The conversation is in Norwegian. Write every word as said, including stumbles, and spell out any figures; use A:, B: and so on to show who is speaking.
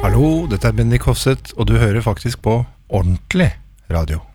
A: Hallo, dette er Bendik Hofseth, og du hører faktisk på ordentlig radio.